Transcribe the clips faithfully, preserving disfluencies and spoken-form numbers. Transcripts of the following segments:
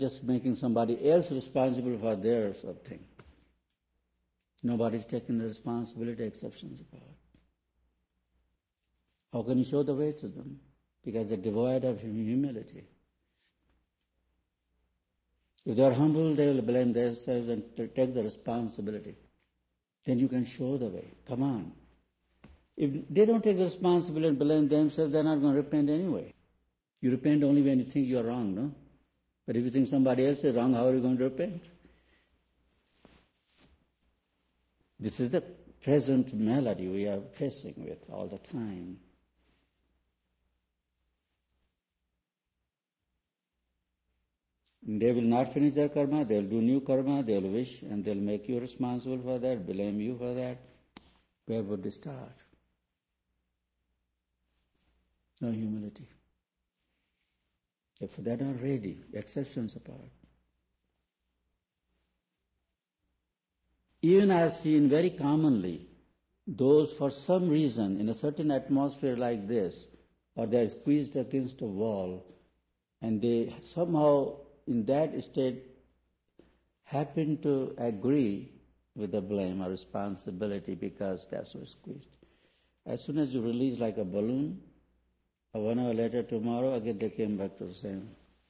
just making somebody else responsible for their something. Nobody's taking the responsibility, exceptions apart. How can you show the way to them? Because they're devoid of humility. If they are humble, they will blame themselves and take the responsibility. Then you can show the way. Come on. If they don't take the responsibility and blame themselves, they're not going to repent anyway. You repent only when you think you're wrong, no? But if you think somebody else is wrong, how are you going to repent? This is the present malady we are facing with all the time. They will not finish their karma, they'll do new karma, they'll wish, and they'll make you responsible for that, blame you for that. Where would they start? No humility. If they're not ready, exceptions apart. Even I have seen very commonly, those for some reason, in a certain atmosphere like this, or they are squeezed against a wall, and they somehow in that state happen to agree with the blame or responsibility because they are so squeezed. As soon as you release like a balloon, or one hour later, tomorrow, again they came back to the same.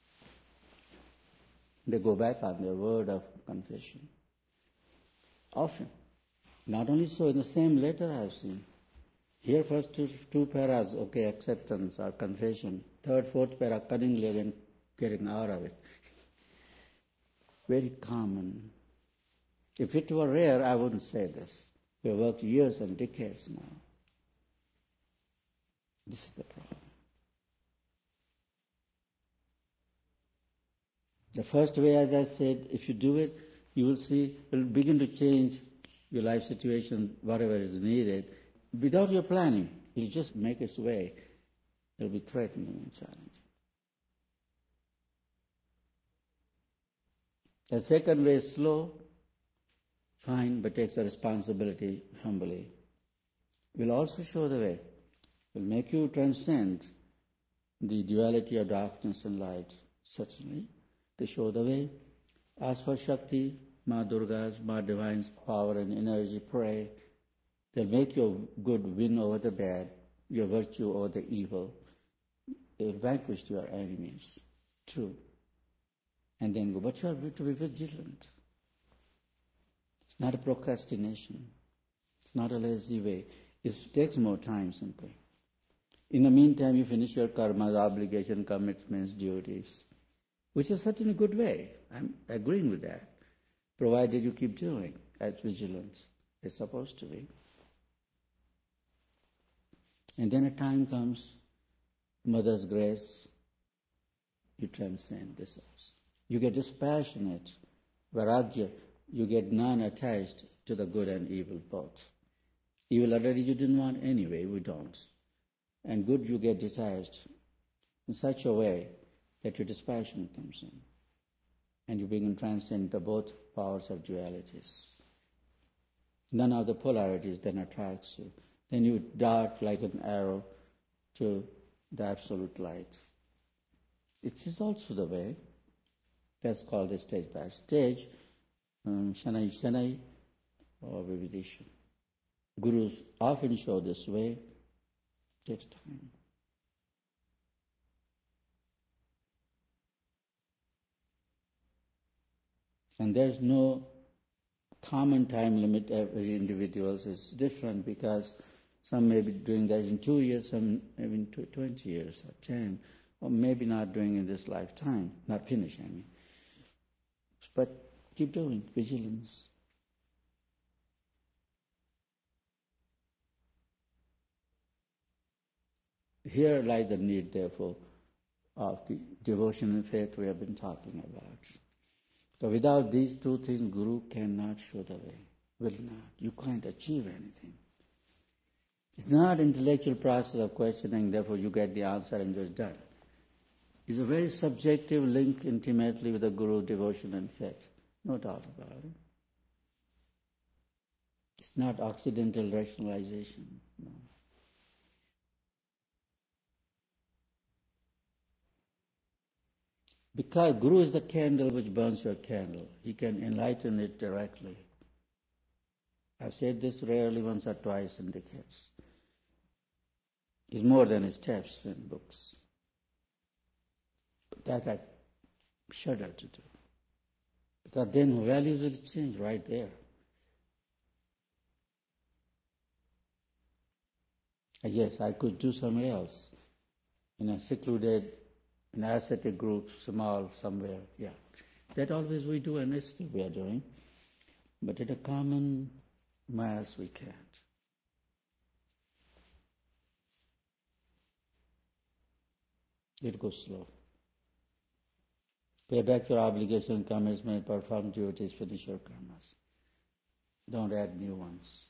They go back on their word of confession. Often. Not only so, in the same letter I have seen. Here first two, two paras, okay, acceptance or confession. Third, fourth para, cunningly again getting out of it. Very common. If it were rare, I wouldn't say this. We have worked years and decades now. This is the problem. The first way, as I said, if you do it, you will see, it will begin to change your life situation, whatever is needed. Without your planning, it will just make its way. It will be threatening and challenging. The second way is slow, fine, but takes the responsibility humbly. Will also show the way. Will make you transcend the duality of darkness and light, certainly. To show the way. Ask for Shakti, Ma Durga's, Ma Divine's power and energy, pray. They'll make your good win over the bad, your virtue over the evil. They'll vanquish your enemies. True. And then go. But you have to be vigilant. It's not a procrastination. It's not a lazy way. It takes more time simply. In the meantime, you finish your karmas, obligation, commitments, duties, which is certainly a good way. I'm agreeing with that, provided you keep doing as vigilance is supposed to be. And then a time comes, Mother's grace, you transcend this also. You get dispassionate, vairagya, you get non-attached to the good and evil both. Evil already you didn't want anyway, we don't. And good you get detached in such a way that your dispassion comes in. And you begin to transcend the both powers of dualities. None of the polarities then attracts you. Then you dart like an arrow to the absolute light. It is also the way. That's called a stage by stage. Um, Shanai Shanai or Vividisha. Gurus often show this way. It takes time. And there's no common time limit. Every individual is different because some may be doing that in two years, some maybe in twenty years or ten, or maybe not doing in this lifetime, not finish, I mean. But keep doing, vigilance. Here lies the need, therefore, of the devotion and faith we have been talking about. So without these two things, Guru cannot show the way, will not. You can't achieve anything. It's not an intellectual process of questioning, therefore you get the answer and just done. It's a very subjective link intimately with the Guru, devotion and faith. No doubt about it. It's not Occidental rationalization. No. Because Guru is the candle which burns your candle. He can enlighten it directly. I've said this rarely, once or twice in decades. It's more than his steps and books. But that I shudder to do. Because then values will change right there. Yes, I could do somewhere else, in a secluded, in an ascetic group, small, somewhere, yeah. That always we do, and still we are doing. But at a common mass, we can't. It goes slow. Pay back your obligation, commitment, perform duties, finish your karmas. Don't add new ones.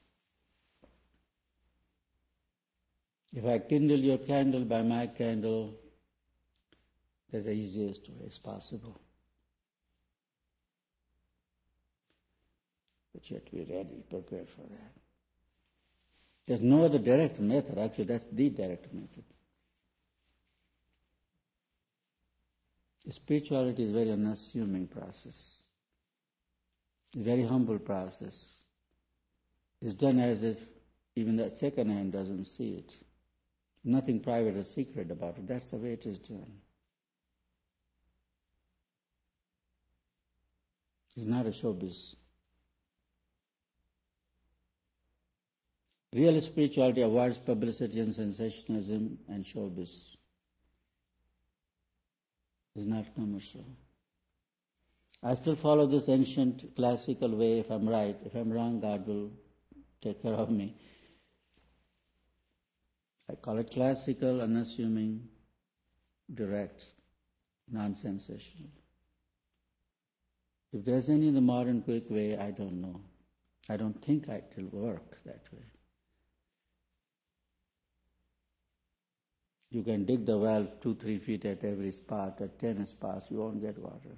If I kindle your candle by my candle, that's the easiest way as possible. But you have to be ready, prepared for that. There's no other direct method. Actually, that's the direct method. Spirituality is a very unassuming process. It's a very humble process. It's done as if even that second hand doesn't see it. Nothing private or secret about it. That's the way it is done. It's not a showbiz. Real spirituality avoids publicity and sensationalism and showbiz. It's not commercial. I still follow this ancient classical way. If I'm right, if I'm wrong, God will take care of me. I call it classical, unassuming, direct, non-sensational. If there's any in the modern quick way, I don't know. I don't think it will work that way. You can dig the well two, three feet at every spot, at ten spots, you won't get water.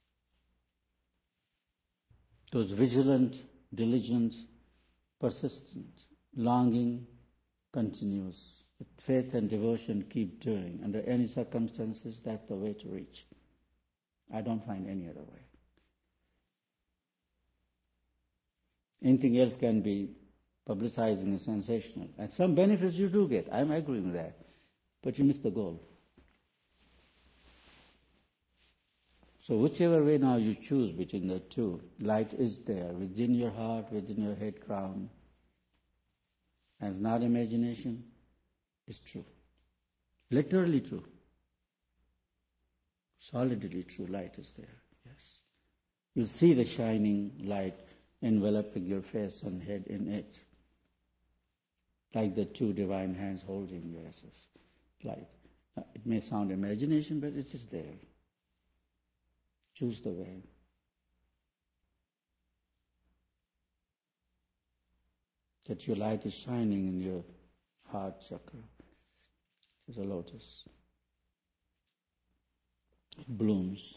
Those vigilant, diligent, persistent, longing continues. Faith and devotion keep doing. Under any circumstances, that's the way to reach. I don't find any other way. Anything else can be publicizing and sensational. And some benefits you do get. I'm agreeing with that. But you miss the goal. So whichever way now you choose between the two, light is there within your heart, within your head crown. And it's not imagination, it's true. Literally true. Solidly true, light is there, yes. You see the shining light enveloping your face and head in it, like the two divine hands holding your light. It may sound imagination, but it is there. Choose the way. That your light is shining in your heart chakra. It's a lotus. It blooms.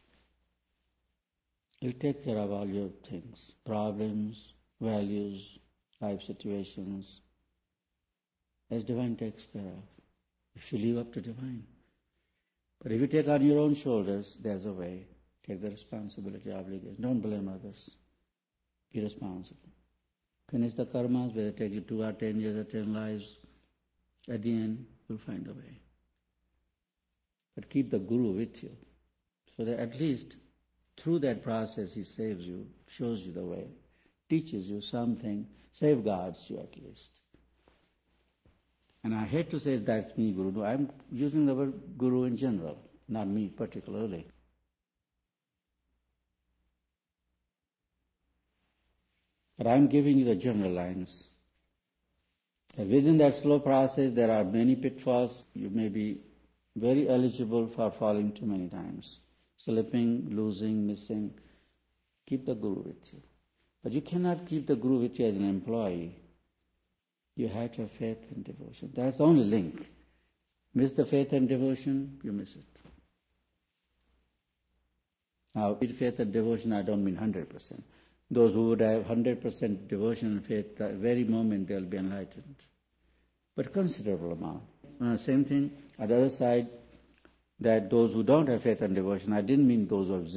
It'll take care of all your things, problems, values, life situations, as divine takes care of, if you live up to divine. But if you take on your own shoulders, there's a way. Take the responsibility, obligation. Don't blame others. Be responsible. Finish the karmas, whether it take you two or ten years or ten lives. At the end, you'll find a way. But keep the Guru with you, so that at least through that process he saves you, shows you the way, teaches you something, safeguards you at least. And I hate to say that's me, Guru. No, I'm using the word Guru in general, not me particularly. But I'm giving you the general lines. And within that slow process, there are many pitfalls. You may be very eligible for falling too many times. Slipping, losing, missing. Keep the Guru with you. But you cannot keep the Guru with you as an employee. You have to have faith and devotion. That's the only link. Miss the faith and devotion, you miss it. Now, with faith and devotion, I don't mean one hundred percent. Those who would have one hundred percent devotion and faith, the very moment they'll be enlightened. But considerable amount. Uh, same thing, on the other side, that those who don't have faith and devotion, I didn't mean those who have